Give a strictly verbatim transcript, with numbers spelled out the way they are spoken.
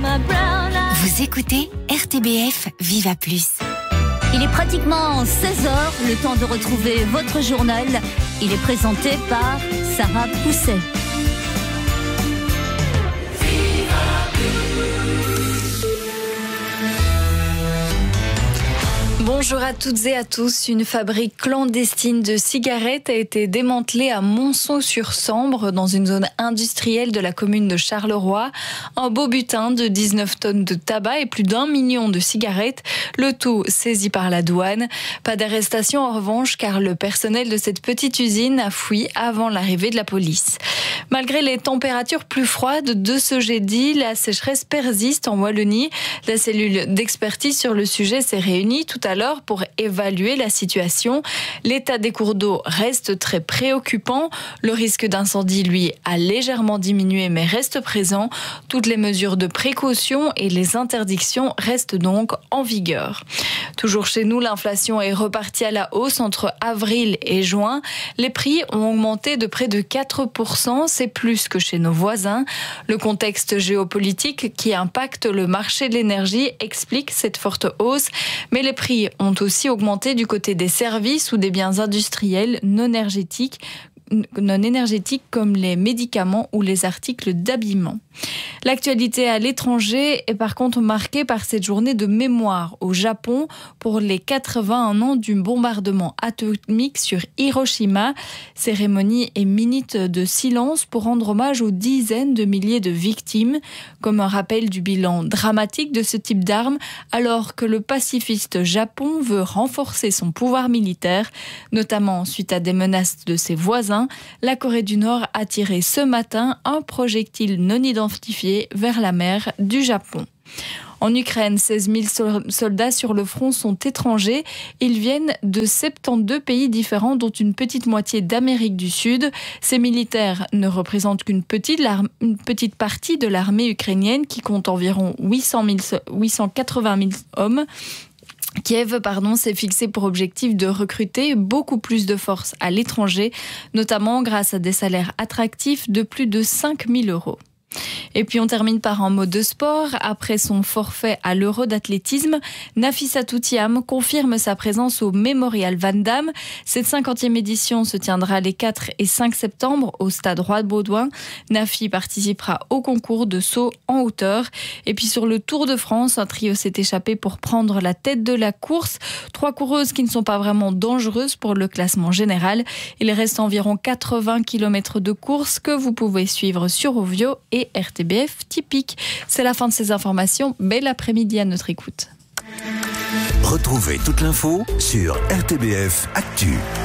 Vous écoutez R T B F Viva Plus. Il est pratiquement seize heures, le temps de retrouver votre journal. Il est présenté par Sarah Pousset. Bonjour à toutes et à tous. Une fabrique clandestine de cigarettes a été démantelée à Monceau-sur-Sambre, dans une zone industrielle de la commune de Charleroi. Un beau butin de dix-neuf tonnes de tabac et plus d'un million de cigarettes, le tout saisi par la douane. Pas d'arrestation en revanche, car le personnel de cette petite usine a fui avant l'arrivée de la police. Malgré les températures plus froides de ce jeudi, la sécheresse persiste en Wallonie. La cellule d'expertise sur le sujet s'est réunie tout à l'heure pour évaluer la situation. L'état des cours d'eau reste très préoccupant. Le risque d'incendie, lui, a légèrement diminué mais reste présent. Toutes les mesures de précaution et les interdictions restent donc en vigueur. Toujours chez nous, l'inflation est repartie à la hausse entre avril et juin. Les prix ont augmenté de près de quatre pour cent, c'est plus que chez nos voisins. Le contexte géopolitique qui impacte le marché de l'énergie explique cette forte hausse, mais les prix ont aussi augmenté du côté des services ou des biens industriels non énergétiques, non énergétiques comme les médicaments ou les articles d'habillement. L'actualité à l'étranger est par contre marquée par cette journée de mémoire au Japon pour les quatre-vingt-un ans du bombardement atomique sur Hiroshima. Cérémonie et minutes de silence pour rendre hommage aux dizaines de milliers de victimes, comme un rappel du bilan dramatique de ce type d'armes, alors que le pacifiste Japon veut renforcer son pouvoir militaire, notamment suite à des menaces de ses voisins. La Corée du Nord a tiré ce matin un projectile non identifié vers la mer du Japon. En Ukraine, seize mille soldats sur le front sont étrangers. Ils viennent de soixante-douze pays différents, dont une petite moitié d'Amérique du Sud. Ces militaires ne représentent qu'une petite, une petite partie de l'armée ukrainienne qui compte environ huit cent quatre-vingt mille hommes. Kiev pardon, s'est fixé pour objectif de recruter beaucoup plus de forces à l'étranger, notamment grâce à des salaires attractifs de plus de cinq mille euros. Et puis on termine par un mot de sport. Après son forfait à l'Euro d'athlétisme, Nafissatou Thiam confirme sa présence au Mémorial Van Damme. Cette cinquantième édition se tiendra les quatre et cinq septembre au stade Roi-Baudouin. Nafi participera au concours de saut en hauteur. Et puis sur le Tour de France, un trio s'est échappé pour prendre la tête de la course. Trois coureuses qui ne sont pas vraiment dangereuses pour le classement général. Il reste environ quatre-vingts kilomètres de course que vous pouvez suivre sur Ovio et R T B F typique. C'est la fin de ces informations. Bel après-midi à notre écoute. Retrouvez toute l'info sur R T B F Actu.